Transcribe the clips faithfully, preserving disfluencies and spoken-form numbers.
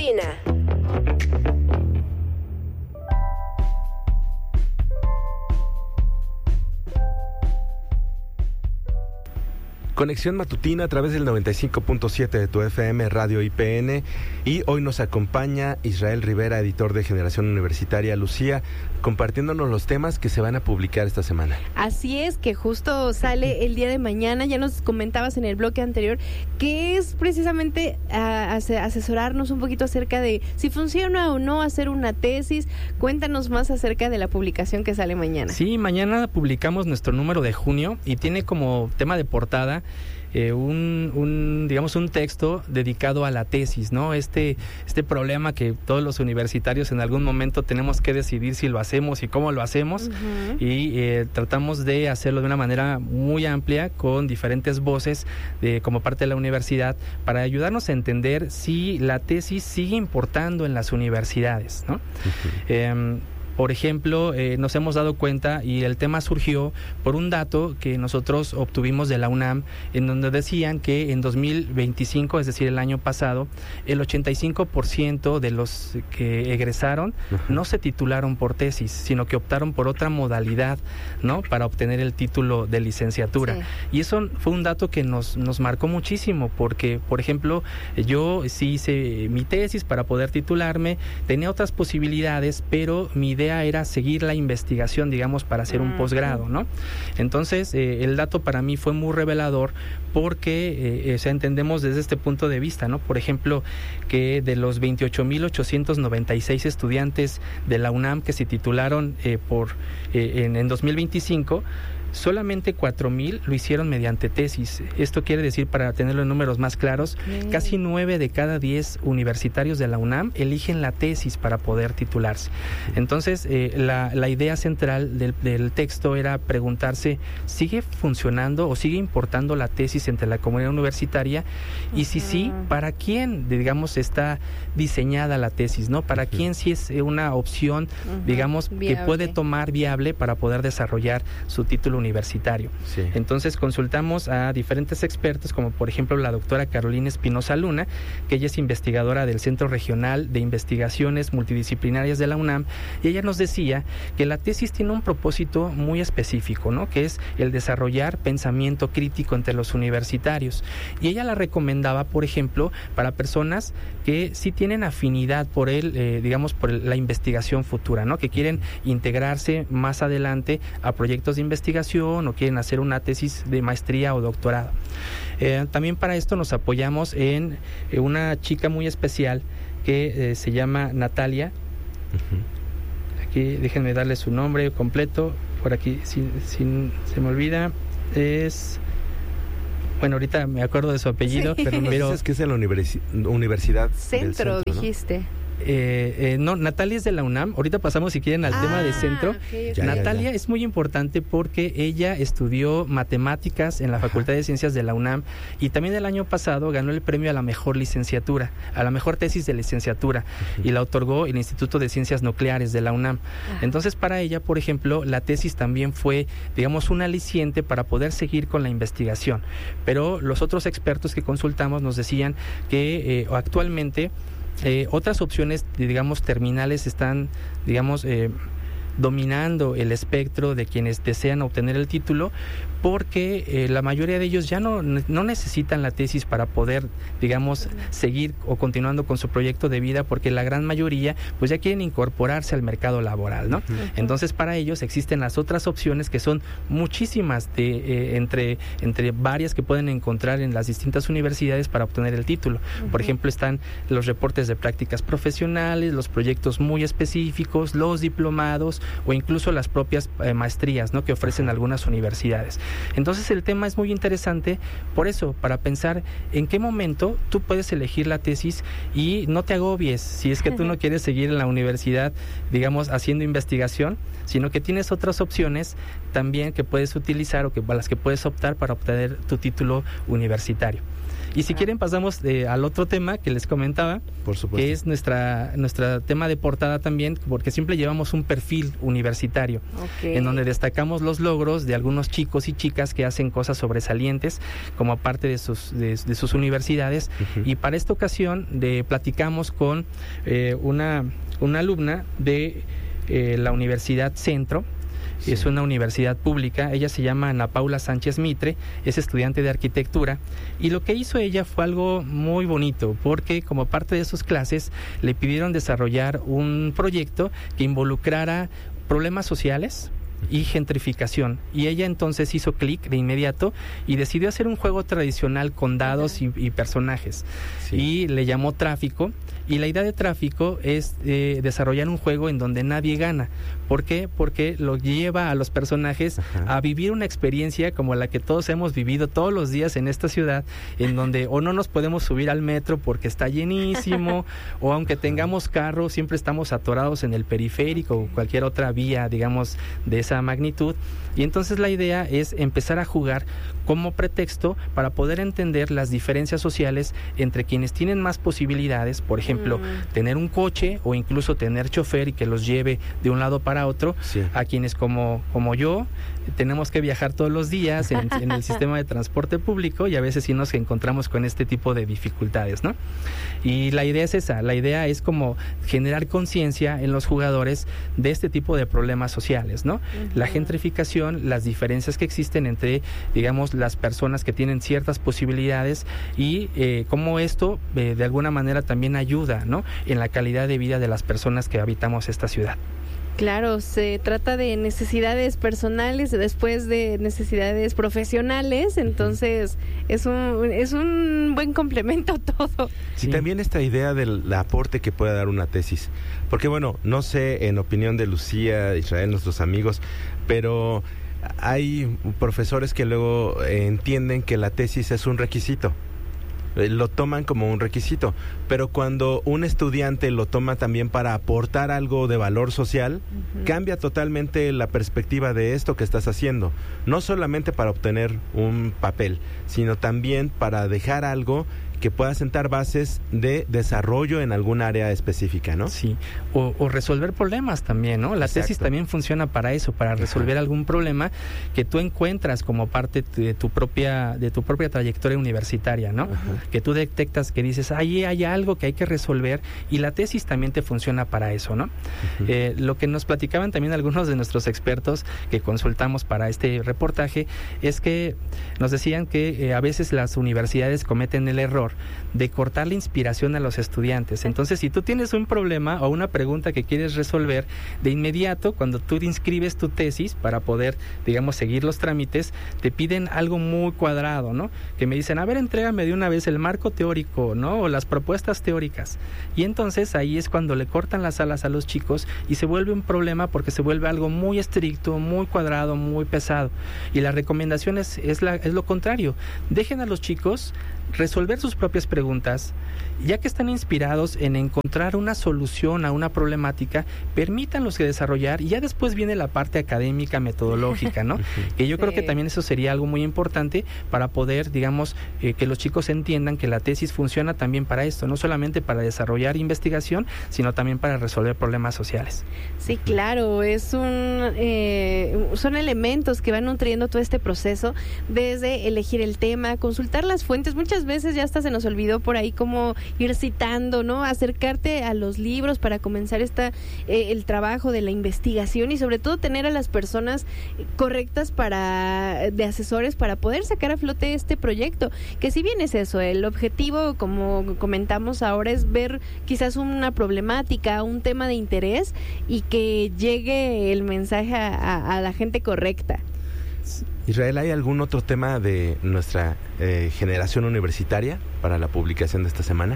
Matutina. Conexión matutina a través del noventa y cinco punto siete de tu F M Radio I P N, y hoy nos acompaña Israel Rivera, editor de Generación Universitaria. Lucía, compartiéndonos los temas que se van a publicar esta semana. Así es, que justo sale el día de mañana. Ya nos comentabas en el bloque anterior que es precisamente a, a, asesorarnos un poquito acerca de si funciona o no hacer una tesis. Cuéntanos más acerca de la publicación que sale mañana. Sí, mañana publicamos nuestro número de junio y tiene como tema de portada Eh, un, un, digamos, un texto dedicado a la tesis, ¿no? Este, este problema que todos los universitarios en algún momento tenemos que decidir si lo hacemos y cómo lo hacemos, uh-huh. y eh, tratamos de hacerlo de una manera muy amplia con diferentes voces de, como parte de la universidad, para ayudarnos a entender si la tesis sigue importando en las universidades, ¿no? Uh-huh. Eh, Por ejemplo, eh, nos hemos dado cuenta, y el tema surgió por un dato que nosotros obtuvimos de la UNAM, en donde decían que en dos mil veinticinco, es decir, el año pasado, el ochenta y cinco por ciento de los que egresaron uh-huh. no se titularon por tesis, sino que optaron por otra modalidad, ¿no?, para obtener el título de licenciatura. Sí. Y eso fue un dato que nos, nos marcó muchísimo, porque, por ejemplo, yo sí hice mi tesis para poder titularme, tenía otras posibilidades, pero mi idea era seguir la investigación, digamos, para hacer un posgrado, ¿no? Entonces, eh, el dato para mí fue muy revelador, porque, eh, o sea, entendemos desde este punto de vista, ¿no? Por ejemplo, que de los veintiocho mil ochocientos noventa y seis estudiantes de la UNAM que se titularon eh, por eh, en, en dos mil veinticinco, solamente cuatro mil lo hicieron mediante tesis. Esto quiere decir, para tenerlo en números más claros, okay. casi nueve de cada diez universitarios de la UNAM eligen la tesis para poder titularse. Entonces, eh, la, la idea central del, del texto era preguntarse, ¿sigue funcionando o sigue importando la tesis entre la comunidad universitaria? Y uh-huh. si sí, ¿para quién, digamos, está diseñada la tesis, ¿no? ¿Para uh-huh. quién sí es una opción, uh-huh. digamos, viable, que puede tomar viable para poder desarrollar su título universitario? Sí. Entonces consultamos a diferentes expertos, como por ejemplo la doctora Carolina Espinosa Luna, que ella es investigadora del Centro Regional de Investigaciones Multidisciplinarias de la UNAM, y ella nos decía que la tesis tiene un propósito muy específico, ¿no?, que es el desarrollar pensamiento crítico entre los universitarios, y ella la recomendaba, por ejemplo, para personas que sí tienen afinidad por el, eh, digamos, por el, la investigación futura, ¿no?, que quieren integrarse más adelante a proyectos de investigación o quieren hacer una tesis de maestría o doctorado. Eh, también para esto nos apoyamos en eh, una chica muy especial que eh, se llama Natalia. Uh-huh. Aquí déjenme darle su nombre completo, por aquí, si, si se me olvida, es... Bueno, ahorita me acuerdo de su apellido, sí. pero no pero... dices que es en la universi- Universidad Centro, del Centro, dijiste. ¿no? Eh, eh, no, Natalia es de la UNAM. Ahorita pasamos, si quieren, al ah, tema de centro. Okay, okay. Ya, Natalia ya, ya. es muy importante porque ella estudió matemáticas en la Facultad de Ciencias de la UNAM, y también el año pasado ganó el premio a la mejor licenciatura, a la mejor tesis de licenciatura, uh-huh. y la otorgó el Instituto de Ciencias Nucleares de la UNAM. Uh-huh. Entonces, para ella, por ejemplo, la tesis también fue, digamos, un aliciente para poder seguir con la investigación. Pero los otros expertos que consultamos nos decían que eh, actualmente Eh, otras opciones, digamos, terminales están, digamos, eh, dominando el espectro de quienes desean obtener el título, porque eh, la mayoría de ellos ya no, no necesitan la tesis para poder, digamos, seguir o continuando con su proyecto de vida, porque la gran mayoría pues ya quieren incorporarse al mercado laboral, ¿no? Uh-huh. Entonces, para ellos existen las otras opciones, que son muchísimas, de eh, entre, entre varias que pueden encontrar en las distintas universidades para obtener el título. Uh-huh. Por ejemplo, están los reportes de prácticas profesionales, los proyectos muy específicos, los diplomados o incluso las propias eh, maestrías, ¿no?, que ofrecen algunas universidades. Entonces, el tema es muy interesante por eso, para pensar en qué momento tú puedes elegir la tesis y no te agobies si es que tú no quieres seguir en la universidad, digamos, haciendo investigación, sino que tienes otras opciones también que puedes utilizar o que a las que puedes optar para obtener tu título universitario. Y si quieren pasamos eh, al otro tema que les comentaba, por supuesto, que es nuestra nuestro tema de portada también, porque siempre llevamos un perfil universitario, okay, en donde destacamos los logros de algunos chicos y chicas que hacen cosas sobresalientes como parte de sus de, de sus universidades. Uh-huh. Y para esta ocasión de platicamos con eh, una una alumna de eh, la Universidad Centro. Sí. Es una universidad pública, ella se llama Ana Paula Sánchez Mitre, es estudiante de arquitectura, y lo que hizo ella fue algo muy bonito, porque como parte de sus clases le pidieron desarrollar un proyecto que involucrara problemas sociales y gentrificación, y ella entonces hizo clic de inmediato y decidió hacer un juego tradicional con dados y, y personajes. Sí. Y le llamó Tráfico, y la idea de Tráfico es eh, desarrollar un juego en donde nadie gana. ¿Por qué? Porque lo lleva a los personajes, ajá, a vivir una experiencia como la que todos hemos vivido todos los días en esta ciudad, en donde o no nos podemos subir al metro porque está llenísimo, o aunque tengamos carro, siempre estamos atorados en el periférico o cualquier otra vía, digamos, de esa magnitud. Y entonces la idea es empezar a jugar como pretexto para poder entender las diferencias sociales entre quienes tienen más posibilidades, por ejemplo, mm. tener un coche o incluso tener chofer y que los lleve de un lado para otro, sí, a quienes como, como yo tenemos que viajar todos los días en, en el sistema de transporte público, y a veces sí nos encontramos con este tipo de dificultades, ¿no? Y la idea es esa, la idea es como generar conciencia en los jugadores de este tipo de problemas sociales, ¿no? Uh-huh. La gentrificación, las diferencias que existen entre, digamos, las personas que tienen ciertas posibilidades, y eh, cómo esto eh, de alguna manera también ayuda, ¿no?, en la calidad de vida de las personas que habitamos esta ciudad. Claro, se trata de necesidades personales después de necesidades profesionales, entonces es un es un buen complemento todo. Sí, y también esta idea del aporte que puede dar una tesis, porque bueno, no sé, en opinión de Lucía, Israel, nuestros amigos, pero hay profesores que luego eh, entienden que la tesis es un requisito. Lo toman como un requisito, pero cuando un estudiante lo toma también para aportar algo de valor social, uh-huh, cambia totalmente la perspectiva de esto que estás haciendo, no solamente para obtener un papel, sino también para dejar algo que pueda sentar bases de desarrollo en algún área específica, ¿no? Sí, o, o resolver problemas también, ¿no? La Exacto. tesis también funciona para eso, para resolver Ajá. algún problema que tú encuentras como parte de tu propia de tu propia trayectoria universitaria, ¿no? Ajá. Que tú detectas, que dices, ahí hay algo que hay que resolver, y la tesis también te funciona para eso, ¿no? Eh, lo que nos platicaban también algunos de nuestros expertos que consultamos para este reportaje es que nos decían que eh, a veces las universidades cometen el error de cortar la inspiración a los estudiantes. Entonces, si tú tienes un problema o una pregunta que quieres resolver, de inmediato, cuando tú inscribes tu tesis para poder, digamos, seguir los trámites, te piden algo muy cuadrado, ¿no? Que me dicen, a ver, entrégame de una vez el marco teórico, ¿no? O las propuestas teóricas. Y entonces ahí es cuando le cortan las alas a los chicos y se vuelve un problema, porque se vuelve algo muy estricto, muy cuadrado, muy pesado. Y la recomendación es, es, la, es lo contrario. Dejen a los chicos resolver sus propias preguntas, ya que están inspirados en encontrar una solución a una problemática, permítanlos que desarrollar, y ya después viene la parte académica, metodológica, ¿no? Que yo sí. creo que también eso sería algo muy importante para poder, digamos, eh, que los chicos entiendan que la tesis funciona también para esto, no solamente para desarrollar investigación, sino también para resolver problemas sociales. Sí, claro, es un eh, son elementos que van nutriendo todo este proceso, desde elegir el tema, consultar las fuentes. Muchas veces ya hasta se nos olvidó por ahí cómo ir citando, ¿no? Acercarte a los libros para comenzar esta eh, el trabajo de la investigación, y sobre todo tener a las personas correctas para de asesores para poder sacar a flote este proyecto, que si bien es eso, el objetivo, como comentamos ahora, es ver quizás una problemática, un tema de interés, y que llegue el mensaje a, a, a la gente correcta. Israel, ¿hay algún otro tema de nuestra eh, generación universitaria para la publicación de esta semana?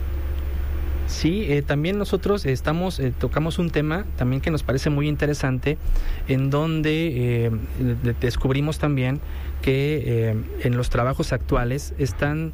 Sí, eh, también nosotros estamos eh, tocamos un tema también que nos parece muy interesante, en donde eh, descubrimos también que eh, en los trabajos actuales están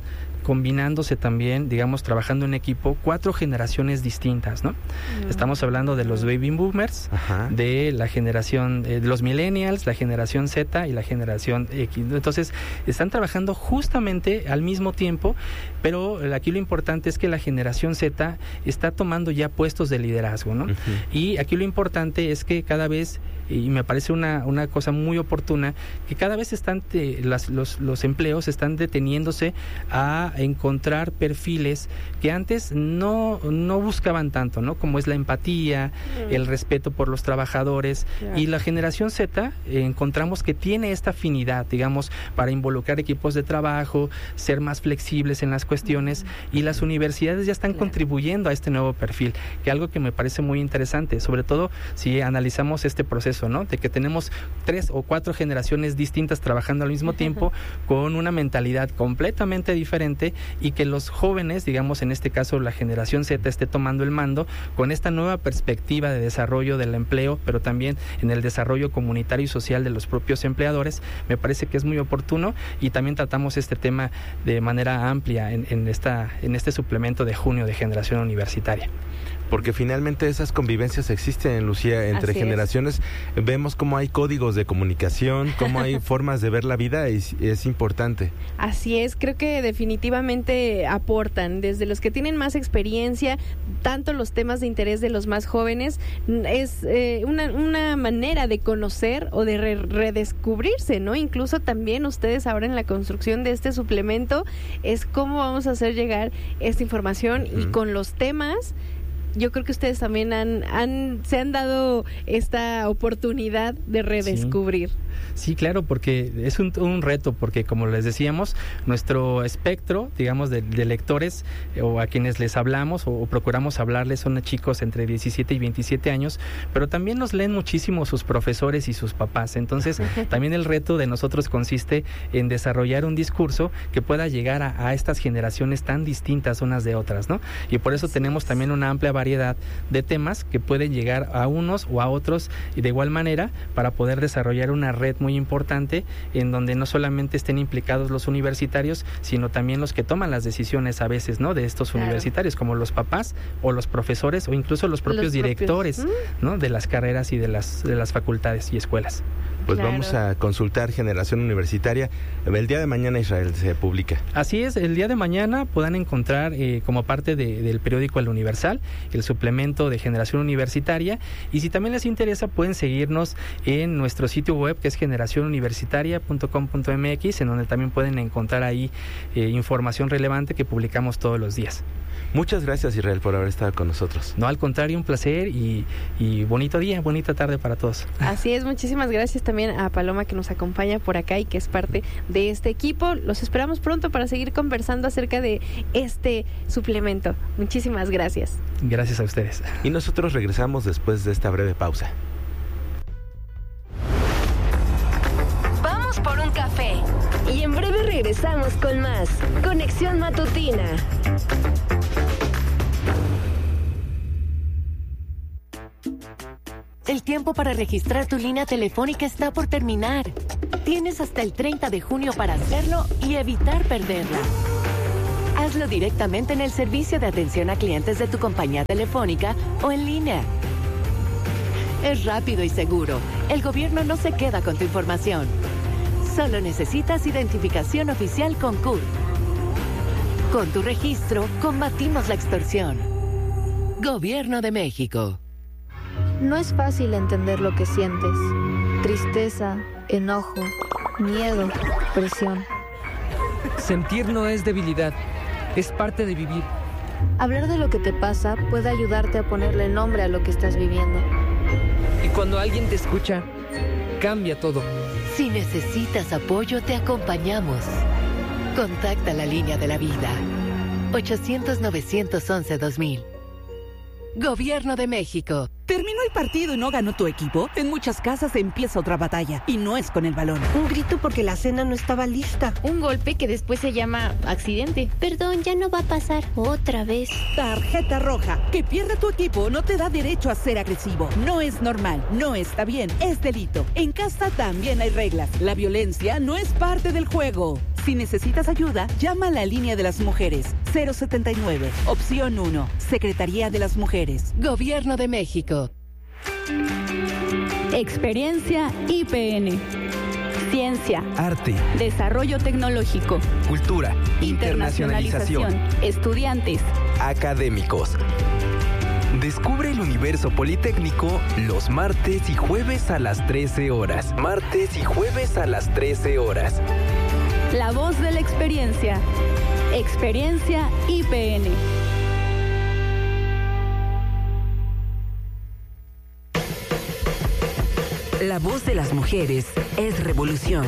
combinándose también, digamos, trabajando en equipo, cuatro generaciones distintas, ¿no? Mm. Estamos hablando de los baby boomers, Ajá. de la generación, eh, de los millennials, la generación Z y la generación X. Entonces, están trabajando justamente al mismo tiempo, pero aquí lo importante es que la generación Z está tomando ya puestos de liderazgo, ¿no? Uh-huh. Y aquí lo importante es que cada vez, y me parece una, una cosa muy oportuna, que cada vez están te, las, los, los empleos están deteniéndose a encontrar perfiles que antes no, no buscaban tanto, ¿no? Como es la empatía, uh-huh. el respeto por los trabajadores, yeah. y la generación Z eh, encontramos que tiene esta afinidad, digamos, para involucrar equipos de trabajo, ser más flexibles en las cuestiones, uh-huh. y las universidades ya están claro. contribuyendo a este nuevo perfil, que algo que me parece muy interesante, sobre todo si analizamos este proceso, ¿no? De que tenemos tres o cuatro generaciones distintas trabajando al mismo tiempo, con una mentalidad completamente diferente, y que los jóvenes, digamos, en este caso la generación Z, esté tomando el mando con esta nueva perspectiva de desarrollo del empleo, pero también en el desarrollo comunitario y social de los propios empleadores. Me parece que es muy oportuno, y también tratamos este tema de manera amplia en, en, esta, en este suplemento de junio de Generación Universitaria. Porque finalmente esas convivencias existen, Lucía, entre Así generaciones. Es. Vemos cómo hay códigos de comunicación, cómo hay formas de ver la vida, y es, es importante. Así es, creo que definitivamente aportan, desde los que tienen más experiencia, tanto los temas de interés de los más jóvenes, es eh, una, una manera de conocer o de re- redescubrirse, ¿no? Incluso también ustedes ahora en la construcción de este suplemento, es cómo vamos a hacer llegar esta información, uh-huh. y con los temas. Yo creo que ustedes también han, han se han dado esta oportunidad de redescubrir. Sí, sí, claro, porque es un, un reto, porque como les decíamos, nuestro espectro, digamos, de, de lectores, eh, o a quienes les hablamos o, o procuramos hablarles, son chicos entre diecisiete y veintisiete años, pero también nos leen muchísimo sus profesores y sus papás. Entonces, también el reto de nosotros consiste en desarrollar un discurso que pueda llegar a, a estas generaciones tan distintas unas de otras, ¿no? Y por eso tenemos también una amplia variedad de temas que pueden llegar a unos o a otros, y de igual manera para poder desarrollar una red muy importante en donde no solamente estén implicados los universitarios, sino también los que toman las decisiones a veces, ¿no? De estos claro. universitarios, como los papás o los profesores o incluso los propios los directores, propios. ¿no? De las carreras y de las de las facultades y escuelas. Pues claro. vamos a consultar Generación Universitaria. El día de mañana, Israel, se publica. Así es, el día de mañana podrán encontrar eh, como parte de, del periódico El Universal, el suplemento de Generación Universitaria, y si también les interesa pueden seguirnos en nuestro sitio web, que es generación universitaria punto com punto m x, en donde también pueden encontrar ahí eh, información relevante que publicamos todos los días. Muchas gracias, Israel, por haber estado con nosotros. No, al contrario, un placer, y, y bonito día, bonita tarde para todos. Así es, muchísimas gracias también a Paloma, que nos acompaña por acá y que es parte de este equipo. Los esperamos pronto para seguir conversando acerca de este suplemento. Muchísimas gracias. Gracias a ustedes. Y nosotros regresamos después de esta breve pausa. Vamos por un café y en breve regresamos con más Conexión Matutina. El tiempo para registrar tu línea telefónica está por terminar. Tienes hasta el treinta de junio para hacerlo y evitar perderla. Hazlo directamente en el servicio de atención a clientes de tu compañía telefónica o en línea. Es rápido y seguro. El gobierno no se queda con tu información. Solo necesitas identificación oficial con C U R. Con tu registro, combatimos la extorsión. Gobierno de México. No es fácil entender lo que sientes. Tristeza, enojo, miedo, presión. Sentir no es debilidad, es parte de vivir. Hablar de lo que te pasa puede ayudarte a ponerle nombre a lo que estás viviendo. Y cuando alguien te escucha, cambia todo. Si necesitas apoyo, te acompañamos. Contacta la línea de la vida. ochocientos, novecientos once, dos mil. Gobierno de México. ¿Terminó el partido y no ganó tu equipo? En muchas casas empieza otra batalla, y no es con el balón. Un grito porque la cena no estaba lista. Un golpe que después se llama accidente. Perdón, ya no va a pasar otra vez. Tarjeta roja. Que pierda tu equipo no te da derecho a ser agresivo. No es normal, no está bien, es delito. En casa también hay reglas. La violencia no es parte del juego. Si necesitas ayuda, llama a la línea de las mujeres cero setenta y nueve, opción uno, Secretaría de las Mujeres. Gobierno de México. Experiencia I P N. Ciencia, arte, desarrollo tecnológico, cultura, internacionalización, estudiantes, académicos. Descubre el universo politécnico los martes y jueves a las trece horas. Martes y jueves a las trece horas. La voz de la experiencia. Experiencia I P N. La voz de las mujeres es revolución.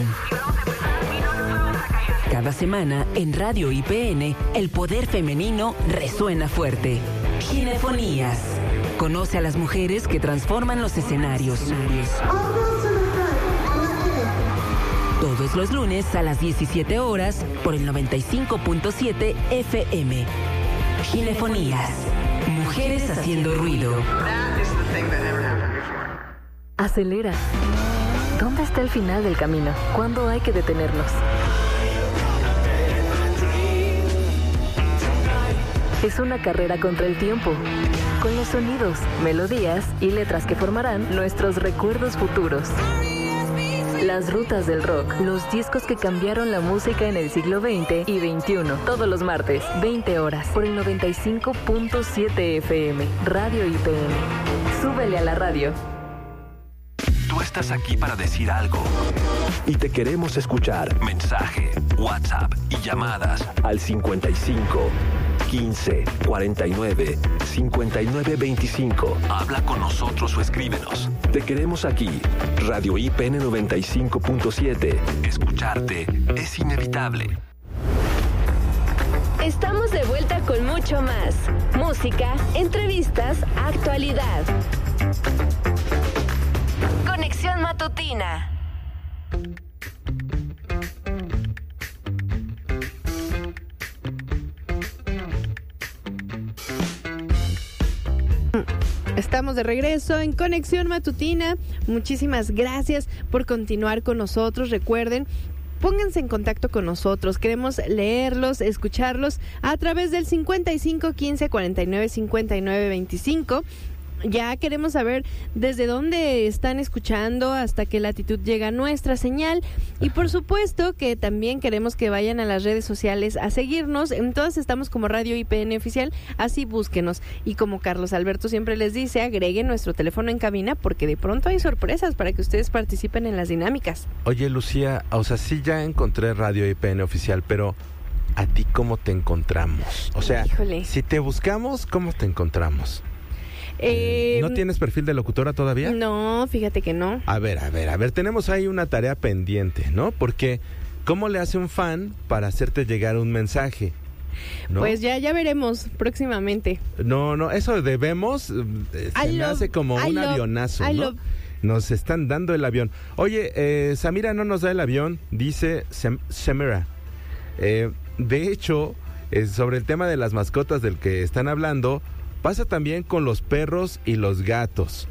Cada semana en Radio I P N, el poder femenino resuena fuerte. Ginefonías. Conoce a las mujeres que transforman los escenarios. Todos los lunes a las diecisiete horas por el noventa y cinco punto siete F M. Ginefonías. Mujeres haciendo ruido. Acelera. ¿Dónde está el final del camino? ¿Cuándo hay que detenernos? Es una carrera contra el tiempo, con los sonidos, melodías y letras que formarán nuestros recuerdos futuros. Las rutas del rock, los discos que cambiaron la música en el siglo veinte y veintiuno. Todos los martes, veinte horas, por el noventa y cinco punto siete F M, Radio I P N. Súbele a la radio. Tú estás aquí para decir algo y te queremos escuchar. Mensaje, WhatsApp y llamadas al cincuenta y cinco, quince, cuarenta y nueve, cincuenta y nueve veinticinco. Habla con nosotros o escríbenos. Te queremos aquí. Radio I P N noventa y cinco punto siete. Escucharte es inevitable. Estamos de vuelta con mucho más. Música, entrevistas, actualidad. Conexión Matutina. Estamos de regreso en Conexión Matutina. Muchísimas gracias por continuar con nosotros. Recuerden, pónganse en contacto con nosotros. Queremos leerlos, escucharlos a través del cincuenta y cinco, quince, cuarenta y nueve, cincuenta y nueve veinticinco. Ya queremos saber desde dónde están escuchando, hasta qué latitud llega nuestra señal. Y por supuesto que también queremos que vayan a las redes sociales a seguirnos. En todas estamos como Radio I P N Oficial, así búsquenos. Y como Carlos Alberto siempre les dice, agreguen nuestro teléfono en cabina porque de pronto hay sorpresas para que ustedes participen en las dinámicas. Oye, Lucía, o sea, sí ya encontré Radio I P N Oficial, pero ¿a ti cómo te encontramos? O sea, Híjole. si te buscamos, ¿cómo te encontramos? Eh, ¿No tienes perfil de locutora todavía? No, fíjate que no. A ver, a ver, a ver, tenemos ahí una tarea pendiente, ¿no? Porque, ¿cómo le hace un fan para hacerte llegar un mensaje? ¿No? Pues ya, ya veremos próximamente. No, no, eso debemos, eh, se I me love, hace como I un love, avionazo, I ¿no? Love. Nos están dando el avión. Oye, eh, Samira no nos da el avión, dice Sam, Samira. Eh, de hecho, eh, sobre el tema de las mascotas del que están hablando, pasa también con los perros y los gatos.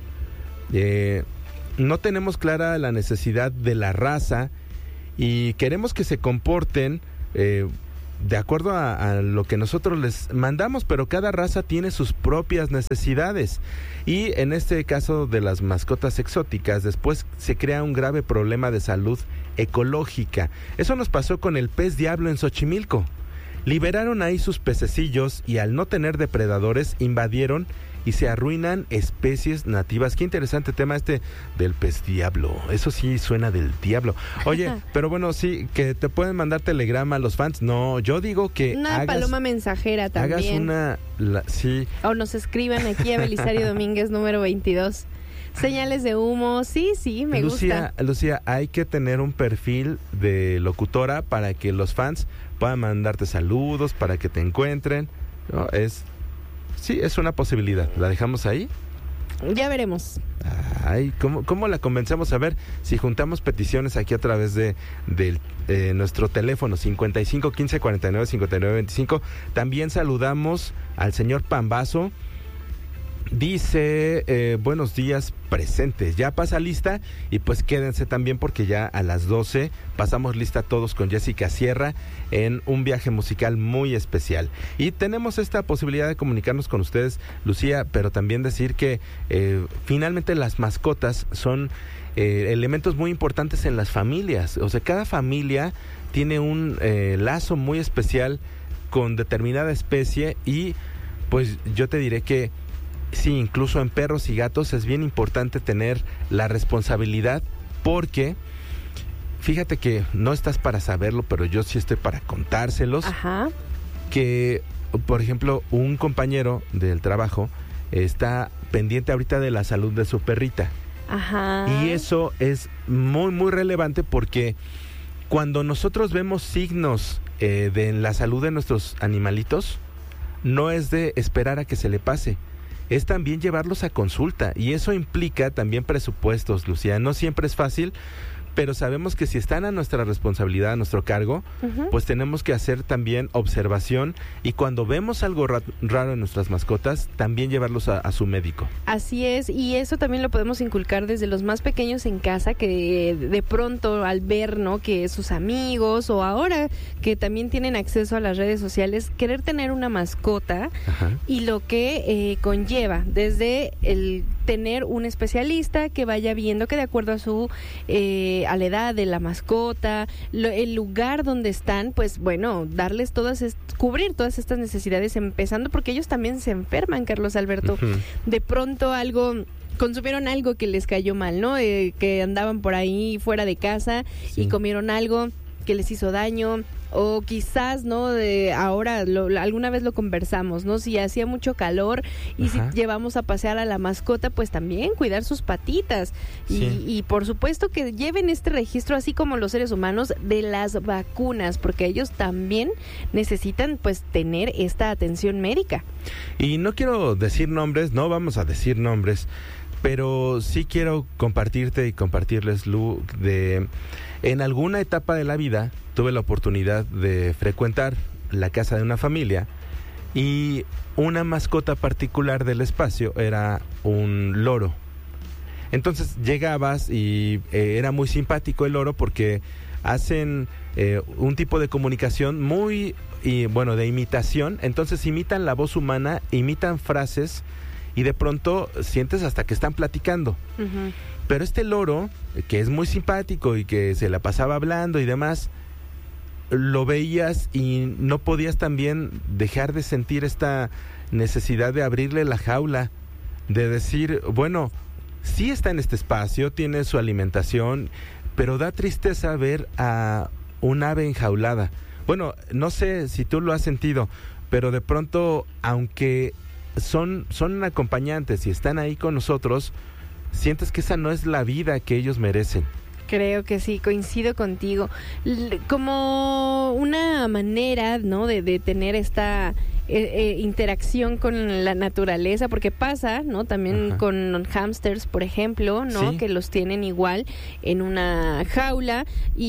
Eh, no tenemos clara la necesidad de la raza y queremos que se comporten eh, de acuerdo a, a lo que nosotros les mandamos, pero cada raza tiene sus propias necesidades. Y en este caso de las mascotas exóticas, después se crea un grave problema de salud ecológica. Eso nos pasó con el pez diablo en Xochimilco. Liberaron ahí sus pececillos y al no tener depredadores invadieron y se arruinan especies nativas. Qué interesante tema este del pez diablo. Eso sí suena del diablo. Oye, pero bueno, sí, que te pueden mandar telegrama a los fans. No, yo digo que una hagas, paloma mensajera también. Hagas una, la, sí. O nos escriban aquí a Belisario Domínguez número veintidós. Señales de humo, sí, sí, me Lucía, gusta. Lucía, hay que tener un perfil de locutora para que los fans puedan mandarte saludos, para que te encuentren, ¿no? Es, sí, es una posibilidad. ¿La dejamos ahí? Ya veremos. Ay, ¿cómo, cómo la convencemos? A ver, si juntamos peticiones aquí a través de, de eh, nuestro teléfono cincuenta y cinco, quince, cuarenta y nueve, cincuenta y nueve veinticinco. También saludamos al señor Pambazo. Dice, eh, buenos días presentes, ya pasa lista y pues quédense también porque ya a las doce pasamos lista todos con Jessica Sierra en un viaje musical muy especial. Y tenemos esta posibilidad de comunicarnos con ustedes, Lucía, pero también decir que eh, finalmente las mascotas son eh, elementos muy importantes en las familias. O sea, cada familia tiene un eh, lazo muy especial con determinada especie y pues yo te diré que sí, incluso en perros y gatos es bien importante tener la responsabilidad porque, fíjate que no estás para saberlo, pero yo sí estoy para contárselos. Ajá. Que, por ejemplo, un compañero del trabajo está pendiente ahorita de la salud de su perrita. Ajá. Y eso es muy, muy relevante porque cuando nosotros vemos signos eh, de la salud de nuestros animalitos, no es de esperar a que se le pase. Es también llevarlos a consulta y eso implica también presupuestos, Lucía. No siempre es fácil, pero sabemos que si están a nuestra responsabilidad, a nuestro cargo, uh-huh. pues tenemos que hacer también observación y cuando vemos algo ra- raro en nuestras mascotas, también llevarlos a, a su médico. Así es, y eso también lo podemos inculcar desde los más pequeños en casa, que de pronto al ver, ¿no?, que sus amigos o ahora que también tienen acceso a las redes sociales, querer tener una mascota. Ajá. Y lo que eh, conlleva desde el tener un especialista que vaya viendo que de acuerdo a su eh, a la edad de la mascota, lo, el lugar donde están, pues bueno, darles todas, est- cubrir todas estas necesidades, empezando porque ellos también se enferman, Carlos Alberto. Uh-huh. De pronto algo... consumieron algo que les cayó mal, ¿no? Eh, que andaban por ahí fuera de casa sí. y comieron algo que les hizo daño, o quizás, ¿no? De ahora, lo, alguna vez lo conversamos, ¿no? Si hacía mucho calor y Ajá. si llevamos a pasear a la mascota, pues también cuidar sus patitas. Sí. Y, y por supuesto que lleven este registro, así como los seres humanos, de las vacunas, porque ellos también necesitan, pues, tener esta atención médica. Y no quiero decir nombres, no vamos a decir nombres, pero sí quiero compartirte y compartirles, Lu, de... En alguna etapa de la vida tuve la oportunidad de frecuentar la casa de una familia y una mascota particular del espacio era un loro. Entonces llegabas y eh, era muy simpático el loro porque hacen eh, un tipo de comunicación muy, y, bueno, de imitación. Entonces imitan la voz humana, imitan frases y de pronto sientes hasta que están platicando. Uh-huh. Pero este loro, que es muy simpático y que se la pasaba hablando y demás, lo veías y no podías también dejar de sentir esta necesidad de abrirle la jaula, de decir, bueno, sí está en este espacio, tiene su alimentación, pero da tristeza ver a un ave enjaulada. Bueno, no sé si tú lo has sentido, pero de pronto, aunque son, son acompañantes y están ahí con nosotros, sientes que esa no es la vida que ellos merecen. Creo que sí, coincido contigo. L- como una manera, ¿no?, de, de tener esta eh, eh, interacción con la naturaleza, porque pasa, ¿no?, también Ajá. con hámsters, por ejemplo, ¿no?, sí. que los tienen igual en una jaula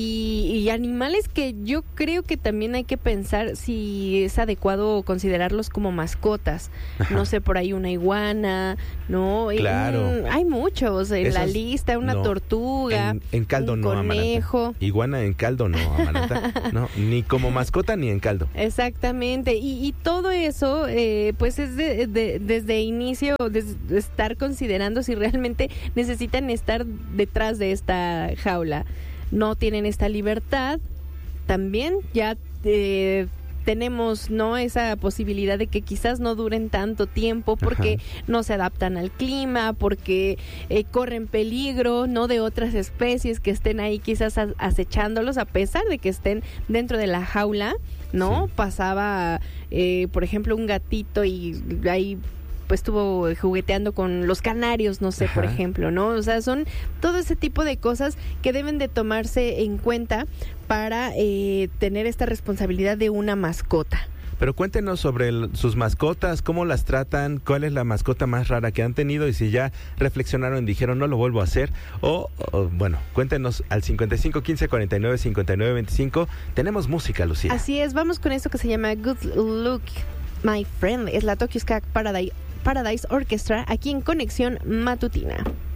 y, y animales que yo creo que también hay que pensar si es adecuado considerarlos como mascotas. Ajá. No sé, por ahí una iguana, ¿no? Claro. Y, hay muchos en Esas, la lista, una no, tortuga. En, en caldo un no, conejo. Amaranta. Iguana en caldo no, Amaranta. No, ni como mascota ni en caldo. Exactamente. Y, y todo eso, eh, pues es de, de, desde inicio, de, de estar considerando si realmente necesitan estar detrás de esta jaula. No tienen esta libertad. También ya eh, tenemos, ¿no?, esa posibilidad de que quizás no duren tanto tiempo porque Ajá. no se adaptan al clima, porque eh, corren peligro, ¿no?, de otras especies que estén ahí quizás acechándolos, a pesar de que estén dentro de la jaula, ¿no? Sí. Pasaba, eh, por ejemplo, un gatito y ahí pues estuvo jugueteando con los canarios, no sé, Ajá. por ejemplo, ¿no? O sea, son todo ese tipo de cosas que deben de tomarse en cuenta para eh, tener esta responsabilidad de una mascota. Pero cuéntenos sobre el, sus mascotas, cómo las tratan, cuál es la mascota más rara que han tenido y si ya reflexionaron y dijeron no lo vuelvo a hacer. O, o bueno, cuéntenos al cincuenta y cinco quince cuarenta y nueve cincuenta y nueve veinticinco. Tenemos música, Lucía. Así es, vamos con esto que se llama Good Look, My Friend. Es la Tokyo Ska Paradise, Paradise Orchestra aquí en Conexión Matutina.